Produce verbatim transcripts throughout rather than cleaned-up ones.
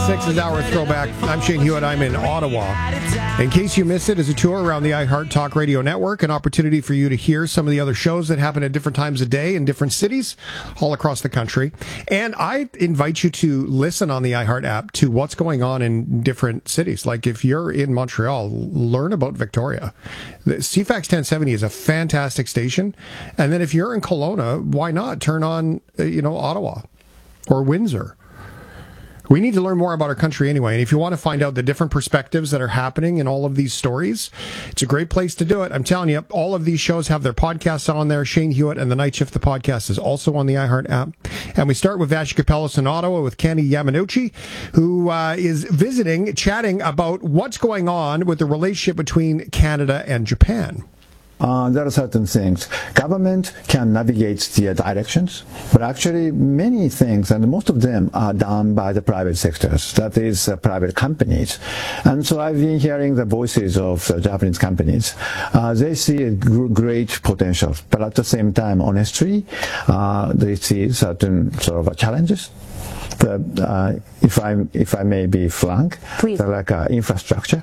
six is our throwback. I'm Shane Hewitt. I'm in Ottawa. In case you missed it, it's a tour around the iHeart Talk Radio Network, an opportunity for you to hear some of the other shows that happen at different times of day in different cities all across the country. And I invite you to listen on the iHeart app to what's going on in different cities. Like if you're in Montreal, learn about Victoria. The C FAX ten seventy is a fantastic station. And then if you're in Kelowna, why not turn on, you know, Ottawa or Windsor? We need to learn more about our country anyway. And if you want to find out the different perspectives that are happening in all of these stories, it's a great place to do it. I'm telling you, all of these shows have their podcasts on there. Shane Hewitt and The Night Shift, the podcast, is also on the iHeart app. And we start with Vassy Kapelos in Ottawa with Kenny Yamanuchi, who uh, is visiting, chatting about what's going on with the relationship between Canada and Japan. Uh, there are certain things. Government can navigate the directions, but actually many things, and most of them are done by the private sectors, that is uh, private companies. And so I've been hearing the voices of uh, Japanese companies. Uh, they see a gr- great potential, but at the same time, honestly, uh, they see certain sort of challenges. The, uh, if I if I may be frank, like uh, infrastructure.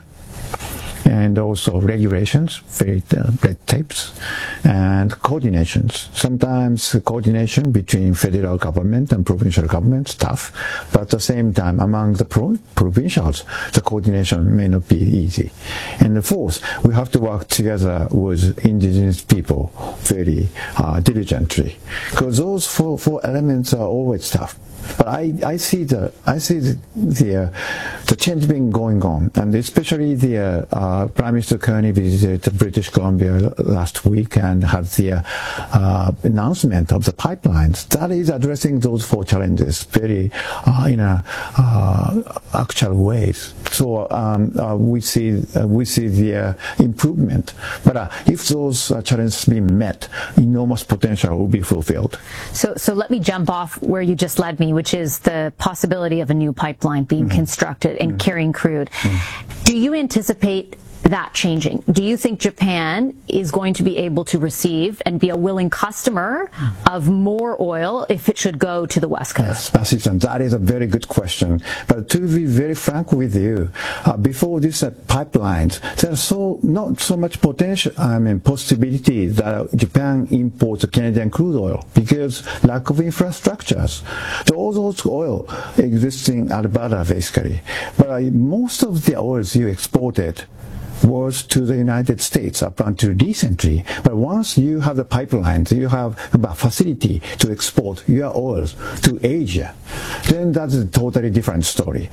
And also regulations, very uh, red tapes, and coordinations. Sometimes coordination between federal government and provincial government is tough, but at the same time, among the pro- provincials, the coordination may not be easy. And the fourth, we have to work together with indigenous people very uh, diligently, because those four, four elements are always tough. But I, I see the I see the the, uh, the change being going on, and especially the uh, uh, Prime Minister Kearney visited British Columbia last week and had the uh, uh, announcement of the pipelines that is addressing those four challenges very uh, in a uh, actual ways. So um, uh, we see uh, we see the uh, improvement. But uh, if those uh, challenges be met, enormous potential will be fulfilled. So so let me jump off where you just led me, which is the possibility of a new pipeline being mm-hmm. constructed and mm-hmm. carrying crude. Mm-hmm. Do you anticipate that changing? Do you think Japan is going to be able to receive and be a willing customer of more oil if it should go to the West Coast? Yes, that is a very good question. But to be very frank with you, uh, before these uh, pipelines, there's so not so much potential, I mean, possibility that Japan imports Canadian crude oil because lack of infrastructures. So all those oil existing in Alberta basically. But uh, most of the oils you exported was to the United States up until recently. But once you have the pipelines, you have a facility to export your oils to Asia, then that's a totally different story.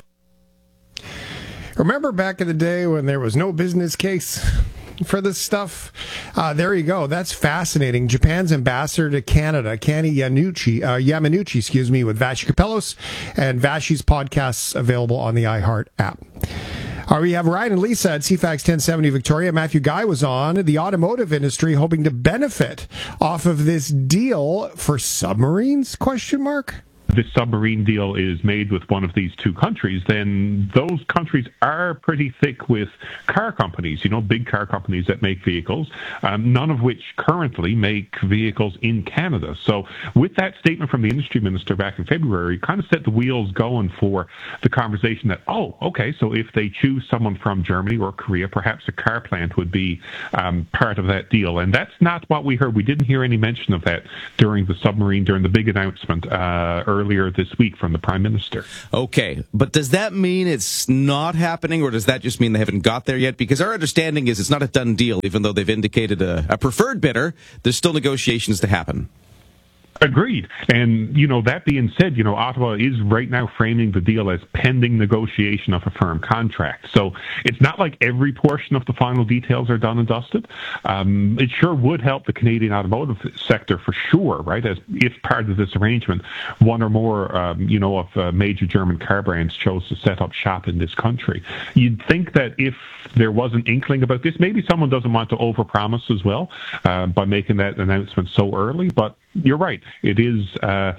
Remember back in the day when there was no business case for this stuff? Uh, there you go. That's fascinating. Japan's ambassador to Canada, Kenny Yamanuchi, uh, Yamanuchi, excuse me, with Vassy Kapelos, and Vassy's podcasts available on the iHeart app. All right, we have Ryan and Lisa at C FAX ten seventy Victoria. Matthew Guy was on. The automotive industry hoping to benefit off of this deal for submarines, question mark? This submarine deal is made with one of these two countries, then those countries are pretty thick with car companies, you know, big car companies that make vehicles, um, none of which currently make vehicles in Canada. So with that statement from the industry minister back in February, kind of set the wheels going for the conversation that, oh, okay, so if they choose someone from Germany or Korea, perhaps a car plant would be um, part of that deal. And that's not what we heard. We didn't hear any mention of that during the submarine, during the big announcement uh, earlier earlier this week from the Prime Minister. Okay, but does that mean it's not happening, or does that just mean they haven't got there yet? Because our understanding is it's not a done deal, even though they've indicated a, a preferred bidder. There's still negotiations to happen. Agreed. And, you know, that being said, you know, Ottawa is right now framing the deal as pending negotiation of a firm contract. So it's not like every portion of the final details are done and dusted. Um, it sure would help the Canadian automotive sector for sure, right? As if part of this arrangement, one or more, um, you know, of uh, major German car brands chose to set up shop in this country. You'd think that if there was an inkling about this, maybe someone doesn't want to overpromise as well uh, by making that announcement so early, but you're right. It is uh,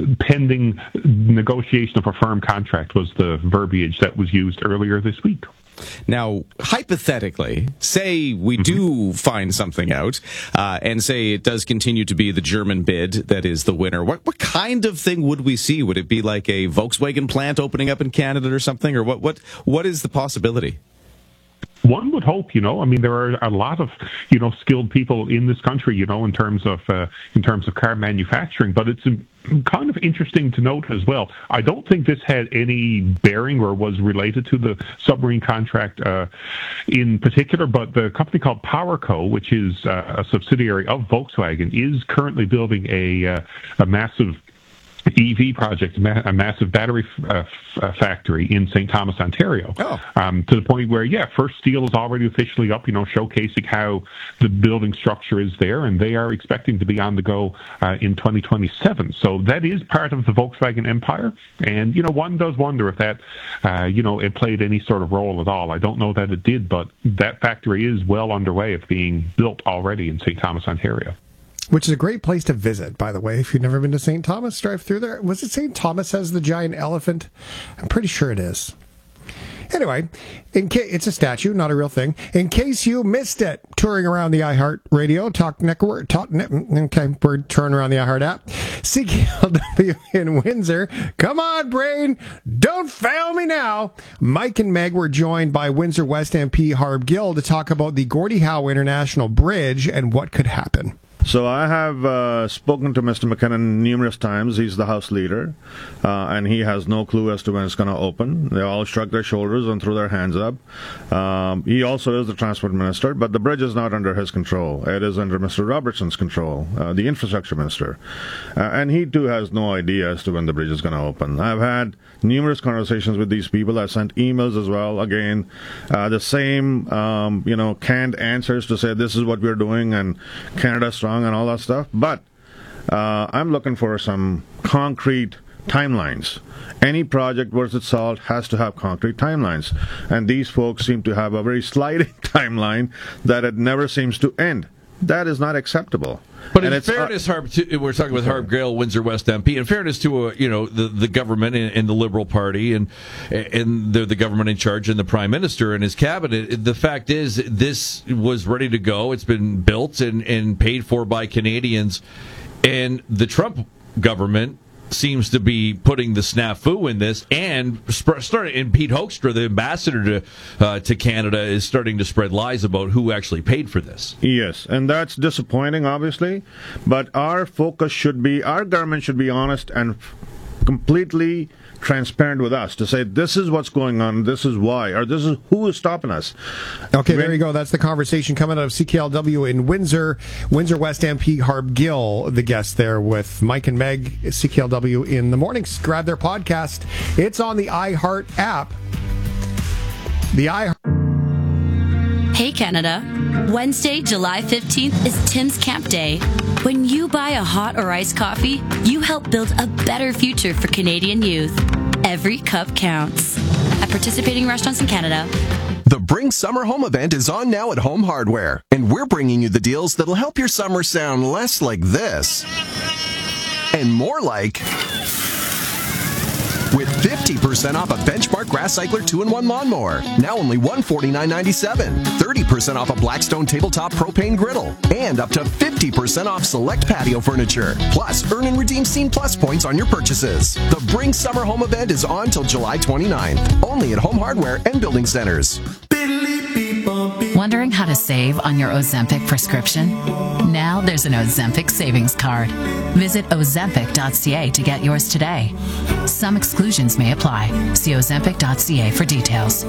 pending negotiation of a firm contract was the verbiage that was used earlier this week. Now, hypothetically, say we mm-hmm. do find something out, uh, and say it does continue to be the German bid that is the winner. What what kind of thing would we see? Would it be like a Volkswagen plant opening up in Canada or something, or what? What what is the possibility? One would hope, you know. I mean, there are a lot of, you know, skilled people in this country, you know, in terms of uh, in terms of car manufacturing. But it's kind of interesting to note as well. I don't think this had any bearing or was related to the submarine contract uh, in particular. But the company called PowerCo, which is uh, a subsidiary of Volkswagen, is currently building a uh, a massive E V project, a massive battery uh, f- factory in Saint Thomas, Ontario, oh. um, to the point where, yeah, first steel is already officially up, you know, showcasing how the building structure is there, and they are expecting to be on the go uh, in twenty twenty-seven. So that is part of the Volkswagen empire, and, you know, one does wonder if that, uh, you know, it played any sort of role at all. I don't know that it did, but that factory is well underway of being built already in Saint Thomas, Ontario. Which is a great place to visit, by the way. If you've never been to Saint Thomas, drive through there. Was it Saint Thomas has the giant elephant? I'm pretty sure it is. Anyway, in case, it's a statue, not a real thing. In case you missed it, touring around the iHeart Radio, Talk Network, Talk Net, okay, we're touring around the iHeart app. C K L W in Windsor. Come on, brain, don't fail me now. Mike and Meg were joined by Windsor West M P Harb Gill to talk about the Gordie Howe International Bridge and what could happen. So I have uh, spoken to Mister McKinnon numerous times. He's the House Leader, uh, and he has no clue as to when it's going to open. They all shrug their shoulders and threw their hands up. Um, he also is the Transport Minister, but the bridge is not under his control. It is under Mister Robertson's control, uh, the Infrastructure Minister. Uh, and he, too, has no idea as to when the bridge is going to open. I've had numerous conversations with these people. I've sent emails as well. Again, uh, the same, um, you know, canned answers to say this is what we're doing and Canada's strong and all that stuff. But uh, I'm looking for some concrete timelines. Any project worth its salt has to have concrete timelines. And these folks seem to have a very sliding timeline that it never seems to end. That is not acceptable. But in and fairness, uh, Harb, to, we're talking with Harb Gill, Windsor West M P. In fairness to uh, you know the, the government and, and the Liberal Party and and the, the government in charge and the Prime Minister and his cabinet, the fact is this was ready to go. It's been built and, and paid for by Canadians, and the Trump government seems to be putting the snafu in this, and starting. And Pete Hoekstra, the ambassador to uh, to Canada, is starting to spread lies about who actually paid for this. Yes, and that's disappointing, obviously. But our focus should be, our government should be honest and completely transparent with us to say this is what's going on, this is why, or this is who is stopping us. Okay, there you go. That's the conversation coming out of C K L W in Windsor. Windsor West M P Harb Gill, the guest there with Mike and Meg, C K L W in the mornings. Grab their podcast. It's on the iHeart app. The iHeart. Hey Canada, Wednesday, July fifteenth is Tim's Camp Day. When you buy a hot or iced coffee, you help build a better future for Canadian youth. Every cup counts. At participating restaurants in Canada. The Bring Summer Home event is on now at Home Hardware, and we're bringing you the deals that'll help your summer sound less like this and more like... With fifty percent off a Benchmark Grass Cycler two in one lawnmower, now only one hundred forty-nine ninety-seven. thirty percent off a Blackstone Tabletop Propane Griddle, and up to fifty percent off select patio furniture. Plus, earn and redeem Scene Plus points on your purchases. The Bring Summer Home event is on till July twenty-ninth, only at Home Hardware and Building Centers. Wondering how to save on your Ozempic prescription? Now there's an Ozempic savings card. Visit ozempic dot c a to get yours today. Some exclusions may apply. See ozempic dot c a for details.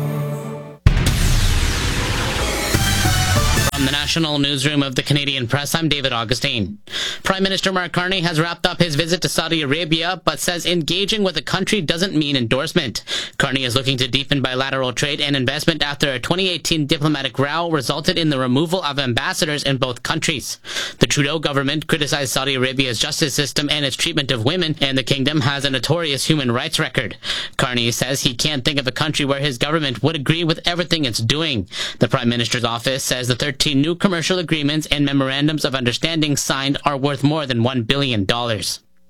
From the National Newsroom of the Canadian Press, I'm David Augustine. Prime Minister Mark Carney has wrapped up his visit to Saudi Arabia, but says engaging with a country doesn't mean endorsement. Carney is looking to deepen bilateral trade and investment after a twenty eighteen diplomatic row resulted in the removal of ambassadors in both countries. The Trudeau government criticized Saudi Arabia's justice system and its treatment of women, and the kingdom has a notorious human rights record. Carney says he can't think of a country where his government would agree with everything it's doing. The Prime Minister's office says the thirteen new commercial agreements and memorandums of understanding signed are worth more than one billion dollars.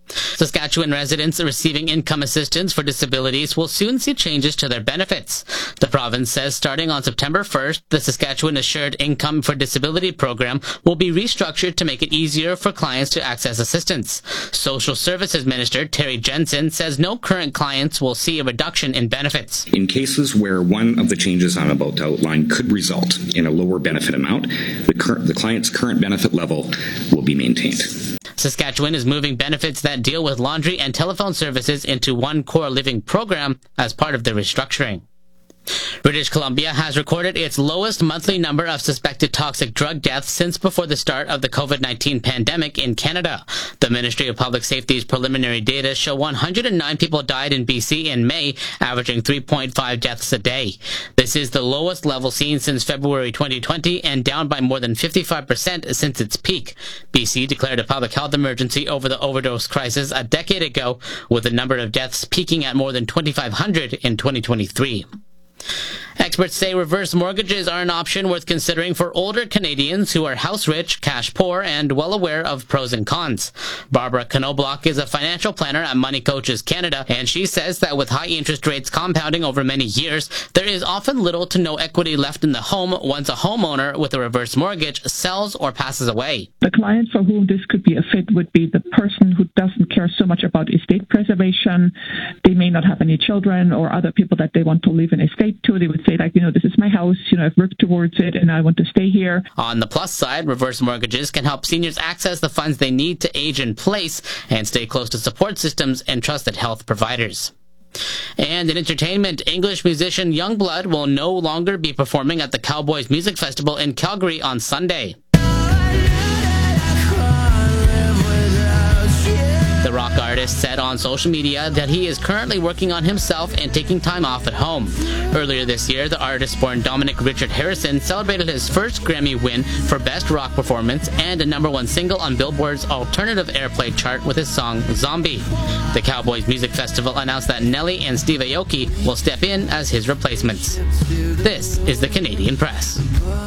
Saskatchewan residents receiving income assistance for disabilities will soon see changes to their benefits. The province says starting on September first, the Saskatchewan Assured Income for Disability program will be restructured to make it easier for clients to access assistance. Social Services Minister Terry Jensen says no current clients will see a reduction in benefits. In cases where one of the changes I'm about to outline could result in a lower benefit amount, the, cur- the client's current benefit level will be maintained. Saskatchewan is moving benefits that deal with laundry and telephone services into one core living program as part of the restructuring. British Columbia has recorded its lowest monthly number of suspected toxic drug deaths since before the start of the covid nineteen pandemic in Canada. The Ministry of Public Safety's preliminary data show one hundred nine people died in B C in May, averaging three point five deaths a day. This is the lowest level seen since February twenty twenty and down by more than fifty-five percent since its peak. B C declared a public health emergency over the overdose crisis a decade ago, with the number of deaths peaking at more than twenty-five hundred in twenty twenty-three. Experts say reverse mortgages are an option worth considering for older Canadians who are house rich, cash poor, and well aware of pros and cons. Barbara Knobloch is a financial planner at Money Coaches Canada, and she says that with high interest rates compounding over many years, there is often little to no equity left in the home once a homeowner with a reverse mortgage sells or passes away. The client for whom this could be a fit would be the person who doesn't care so much about estate preservation. They may not have any children or other people that they want to leave an estate to. They would say, like, you know, this is my house, you know, I've worked towards it and I want to stay here. On the plus side, reverse mortgages can help seniors access the funds they need to age in place and stay close to support systems and trusted health providers. And in entertainment, English musician Youngblood will no longer be performing at the Cowboys Music Festival in Calgary on Sunday. The rock artist said on social media that he is currently working on himself and taking time off at home. Earlier this year, the artist born Dominic Richard Harrison celebrated his first Grammy win for Best Rock Performance and a number one single on Billboard's Alternative Airplay chart with his song Zombie. The Cowboys Music Festival announced that Nelly and Steve Aoki will step in as his replacements. This is the Canadian Press.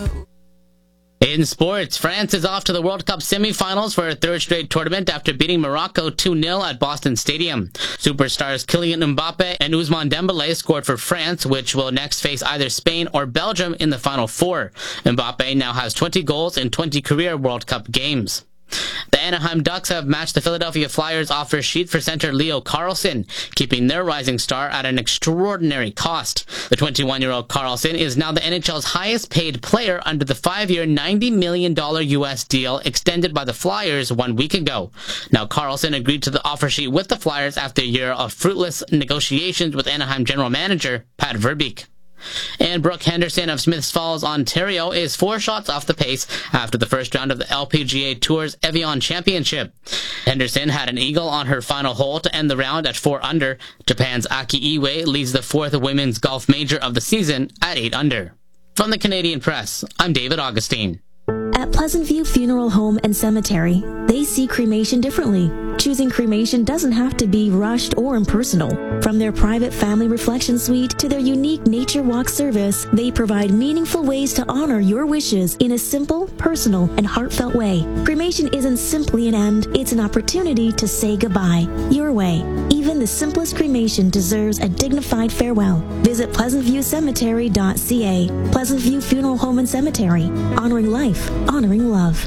In sports, France is off to the World Cup semifinals for a third straight tournament after beating Morocco two nil at Boston Stadium. Superstars Kylian Mbappe and Ousmane Dembélé scored for France, which will next face either Spain or Belgium in the Final Four. Mbappe now has twenty goals in twenty career World Cup games. The Anaheim Ducks have matched the Philadelphia Flyers offer sheet for center Leo Carlsson, keeping their rising star at an extraordinary cost. The twenty-one-year-old Carlsson is now the N H L's highest paid player under the five-year ninety million dollars U S deal extended by the Flyers one week ago. Now, Carlsson agreed to the offer sheet with the Flyers after a year of fruitless negotiations with Anaheim general manager Pat Verbeek. And Brooke Henderson of Smiths Falls, Ontario, is four shots off the pace after the first round of the L P G A Tour's Evian Championship. Henderson had an eagle on her final hole to end the round at four under. Japan's Aki Iwai leads the fourth women's golf major of the season at eight under. From the Canadian Press, I'm David Augustine. At Pleasant View Funeral Home and Cemetery, they see cremation differently. Choosing cremation doesn't have to be rushed or impersonal. From their private family reflection suite to their unique nature walk service, they provide meaningful ways to honor your wishes in a simple, personal, and heartfelt way. Cremation isn't simply an end, it's an opportunity to say goodbye, your way. Even the simplest cremation deserves a dignified farewell. Visit pleasant view cemetery dot c a. Pleasant View Funeral Home and Cemetery, honoring life, honoring love.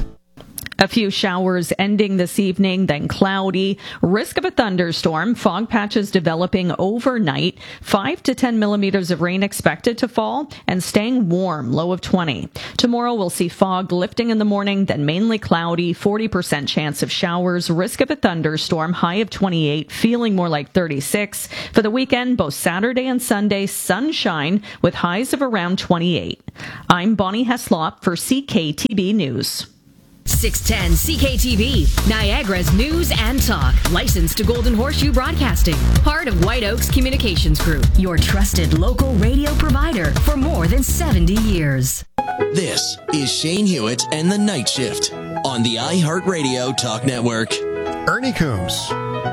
A few showers ending this evening, then cloudy. Risk of a thunderstorm. Fog patches developing overnight. Five to ten millimeters of rain expected to fall and staying warm, low of twenty. Tomorrow we'll see fog lifting in the morning, then mainly cloudy. forty percent chance of showers. Risk of a thunderstorm. High of twenty-eight, feeling more like thirty-six. For the weekend, both Saturday and Sunday, sunshine with highs of around twenty-eight. I'm Bonnie Heslop for C K T B News. six ten C K T V, Niagara's news and talk. Licensed to Golden Horseshoe Broadcasting. Part of White Oaks Communications Group. Your trusted local radio provider for more than seventy years. This is Shane Hewitt and the Night Shift on the iHeartRadio Talk Network. Ernie Coombs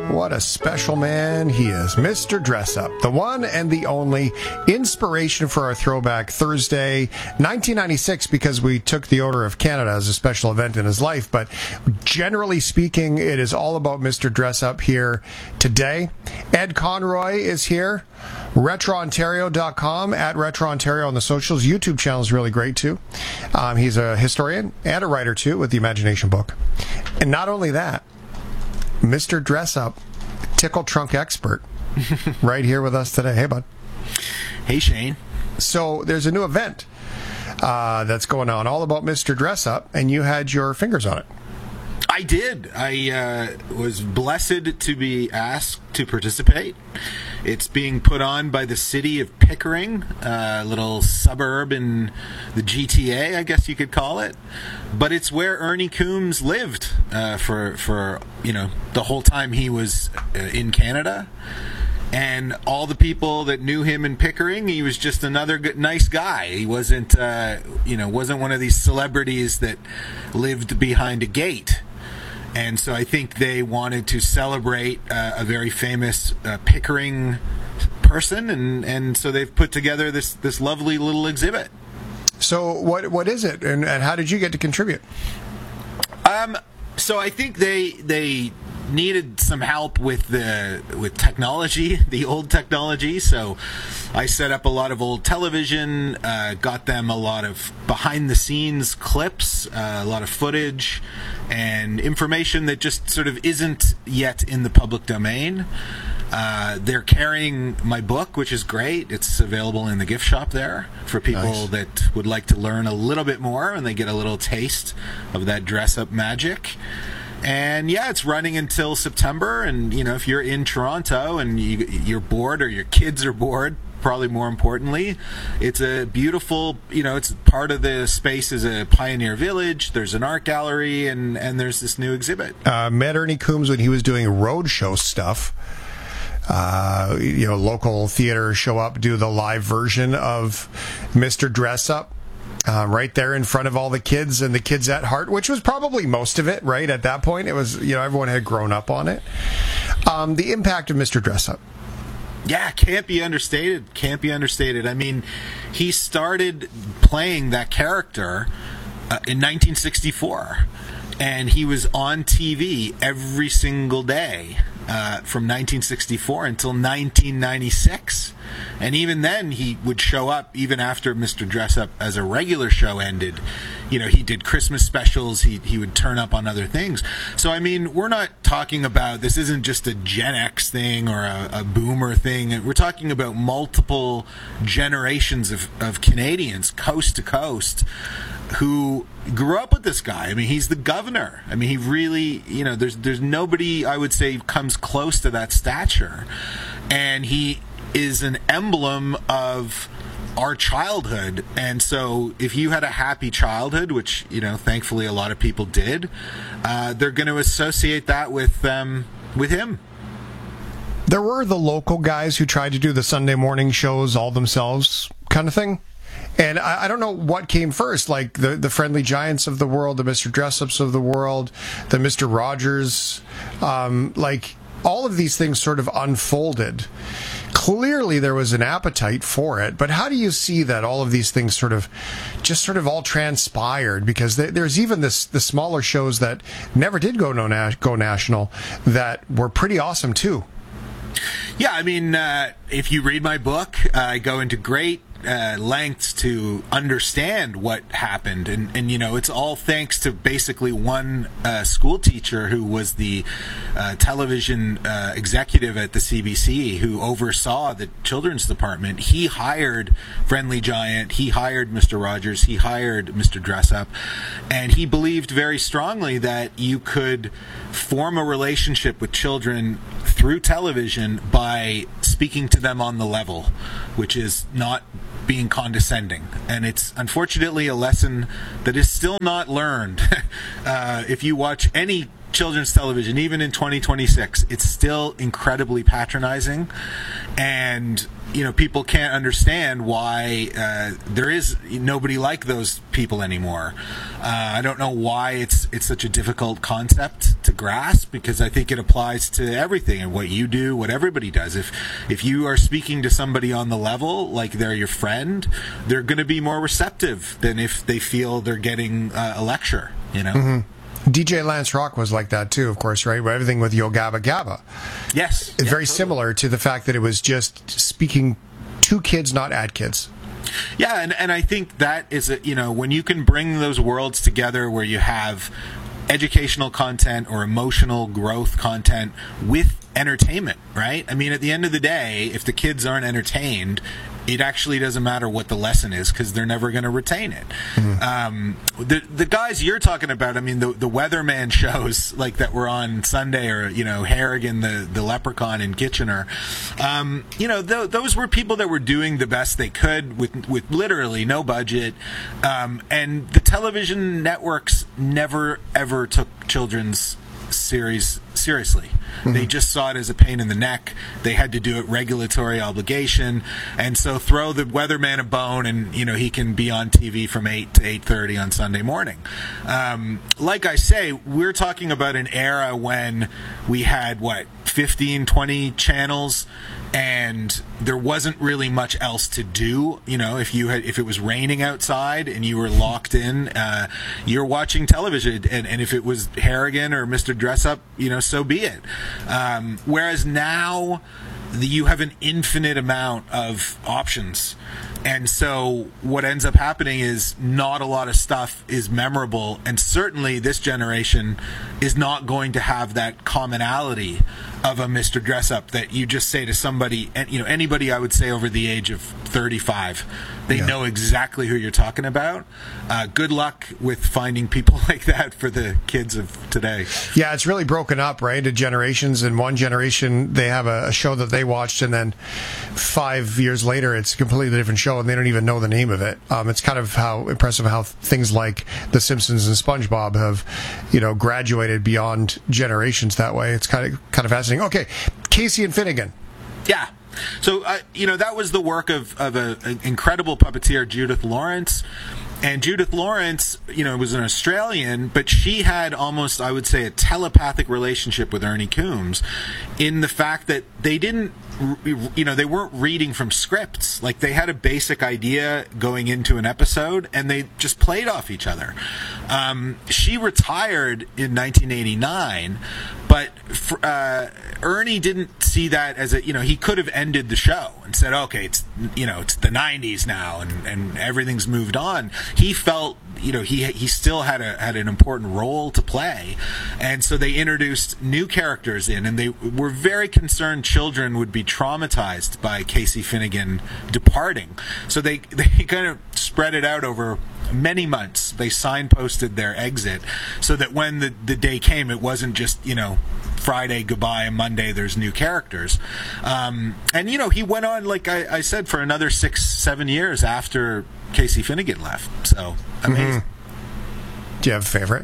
What a special man he is. Mister Dress Up, the one and the only inspiration for our Throwback Thursday. nineteen ninety-six, because we took the Order of Canada as a special event in his life, but generally speaking, it is all about Mister Dress Up here today. Ed Conroy is here. retro ontario dot com, at Retro Ontario on the socials. YouTube channel is really great, too. Um, he's a historian and a writer, too, with the Imagination book. And not only that, Mister Dress Up, tickle trunk expert, right here with us today. Hey, bud. Hey, Shane. So there's a new event uh, that's going on, all about Mister Dress Up, and you had your fingers on it. I did. I uh, was blessed to be asked to participate. It's being put on by the city of Pickering, a little suburb in the G T A, I guess you could call it. But it's where Ernie Coombs lived uh, for, for, you know, the whole time he was uh, in Canada. And all the people that knew him in Pickering, he was just another good, nice guy. He wasn't, uh, you know, wasn't one of these celebrities that lived behind a gate. And so I think they wanted to celebrate uh, a very famous uh, Pickering person, and, and so they've put together this, this lovely little exhibit. So what what is it, and, and how did you get to contribute? Um, so I think they they needed some help with the with technology, the old technology. So I set up a lot of old television, uh, got them a lot of behind the scenes clips, uh, a lot of footage, and information that just sort of isn't yet in the public domain. Uh, they're carrying my book, which is great. It's available in the gift shop there for people nice. that would like to learn a little bit more, and they get a little taste of that dress-up magic. And yeah, it's running until September. And you know, if you're in Toronto and you, you're bored, or your kids are bored, probably more importantly, it's a beautiful, you know, it's part of the space is a pioneer village. There's an art gallery, and and there's this new exhibit. Uh, met Ernie Coombs when he was doing roadshow stuff. Uh, you know, local theater show up, do the live version of Mister Dress Up. Uh, right there in front of all the kids and the kids at heart, which was probably most of it, right? At that point, it was, you know, everyone had grown up on it. Um, the impact of Mister Dress Up. Yeah, can't be understated. Can't be understated. I mean, he started playing that character uh, in nineteen sixty-four, and he was on T V every single day uh, from nineteen sixty-four until nineteen ninety-six. And even then, he would show up even after Mister Dress Up as a regular show ended. You know, he did Christmas specials. He he would turn up on other things. So, I mean, we're not talking about, this isn't just a Gen X thing or a, a boomer thing. We're talking about multiple generations of, of Canadians, coast to coast, who grew up with this guy. I mean, he's the governor. I mean, he really, you know, there's there's nobody, I would say, comes close to that stature. And he is an emblem of our childhood. And so if you had a happy childhood, which, you know, thankfully a lot of people did, uh, they're going to associate that with um, with him. There were the local guys who tried to do the Sunday morning shows all themselves kind of thing. And I, I don't know what came first, like the, the Friendly Giants of the world, the Mister Dress-Ups of the world, the Mister Rogers, um, like all of these things sort of unfolded. Clearly there was an appetite for it, but how do you see that all of these things sort of just sort of all transpired? Because there's even this the smaller shows that never did go no go national that were pretty awesome too. Yeah, I mean, uh, if you read my book, uh, I go into great uh, lengths to understand what happened. And, and, you know, it's all thanks to basically one uh, school teacher who was the uh, television uh, executive at the C B C who oversaw the children's department. He hired Friendly Giant, he hired Mister Rogers, he hired Mister Dress Up, and he believed very strongly that you could form a relationship with children through television by speaking to them on the level, which is not being condescending. And it's unfortunately a lesson that is still not learned. uh, if you watch any children's television, even in twenty twenty-six, it's still incredibly patronizing. And, you know, people can't understand why uh, there is nobody like those people anymore. Uh, I don't know why it's it's such a difficult concept to grasp, because I think it applies to everything and what you do, what everybody does. If if you are speaking to somebody on the level, like they're your friend, they're going to be more receptive than if they feel they're getting uh, a lecture, you know? Mm-hmm. D J Lance Rock was like that too, of course, right? Everything with Yo Gabba Gabba. Yes. It's yeah, very totally. similar to the fact that it was just speaking to kids, not at kids. Yeah, and, and I think that is, a, you know, when you can bring those worlds together where you have educational content or emotional growth content with entertainment, right? I mean, at the end of the day, if the kids aren't entertained, it actually doesn't matter what the lesson is, because they're never going to retain it. Mm-hmm. Um, the the guys you're talking about, I mean, the the Weatherman shows like that were on Sunday, or you know, Harrigan the the Leprechaun in Kitchener. Um, you know, th- those were people that were doing the best they could with with literally no budget, um, and the television networks never ever took children's series seriously. Mm-hmm. They just saw it as a pain in the neck. They had to do it regulatory obligation, and so throw the Weatherman a bone, and you know he can be on T V from eight to eight thirty on Sunday morning. Um, like I say, we're talking about an era when we had what fifteen, twenty channels, and there wasn't really much else to do. You know, if you had, if it was raining outside and you were locked in, uh, you're watching television, and, and if it was Harrigan or Mister Dressup, you know, so be it. Um, whereas now, the, you have an infinite amount of options. And so what ends up happening is not a lot of stuff is memorable, and certainly this generation is not going to have that commonality of a Mister Dressup that you just say to somebody, and you know, anybody I would say over the age of thirty-five, they yeah. know exactly who you're talking about. Uh, good luck with finding people like that for the kids of today. Yeah, it's really broken up, right, into generations. In one generation, they have a, a show that they watched, and then five years later, it's a completely different show, and they don't even know the name of it. Um, it's kind of how impressive how things like The Simpsons and SpongeBob have, you know, graduated beyond generations that way. It's kind of kind of fascinating. Okay, Casey and Finnegan. Yeah. So, uh, you know, that was the work of, of an incredible puppeteer, Judith Lawrence. And Judith Lawrence, you know, was an Australian, but she had almost, I would say, a telepathic relationship with Ernie Coombs in the fact that they didn't, you know, they weren't reading from scripts. Like, they had a basic idea going into an episode, and they just played off each other. Um, she retired in nineteen eighty-nine, but uh, Ernie didn't see that as a, you know, he could have ended the show and said, okay, it's, you know, it's the nineties now, and, and everything's moved on. He felt, you know, he he still had a had an important role to play, and so they introduced new characters in, and they were very concerned children would be traumatized by Casey Finnegan departing. So they they kind of spread it out over many months. They signposted their exit so that when the, the day came, it wasn't just, you know, Friday goodbye and Monday there's new characters. Um, and, you know, he went on, like I, I said, for another six, seven years after Casey Finnegan left. So, amazing. Mm-hmm. Do you have a favorite?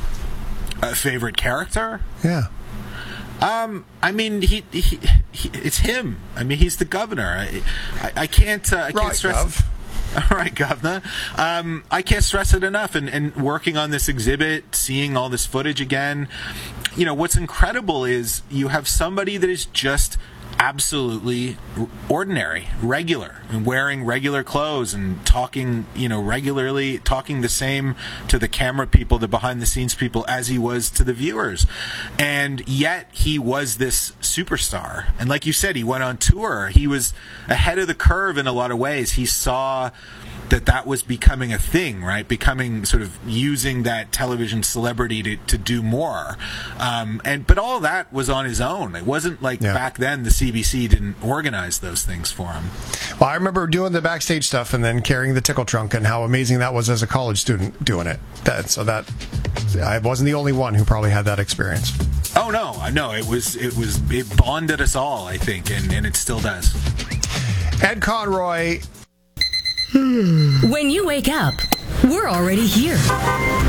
A favorite character? Yeah. Um, I mean, he, he, he it's him. I mean, he's the governor. I, I, I can't, uh, I can't right, stress. Gov. All right, Governor. Um, I can't stress it enough. And, and working on this exhibit, seeing all this footage again, you know, what's incredible is you have somebody that is just absolutely ordinary, regular, and wearing regular clothes and talking, you know, regularly, talking the same to the camera people, the behind the scenes people, as he was to the viewers. And yet he was this superstar. And like you said, he went on tour. He was ahead of the curve in a lot of ways. He saw that that was becoming a thing, right? Becoming sort of using that television celebrity to, to do more. Um, and but all that was on his own. It wasn't like yeah. back then the C B C didn't organize those things for him. Well, I remember doing the backstage stuff and then carrying the tickle trunk, and how amazing that was as a college student doing it. That, so that I wasn't the only one who probably had that experience. Oh no, I know it was it was it bonded us all, I think, and, and it still does. Ed Conroy. When you wake up, we're already here.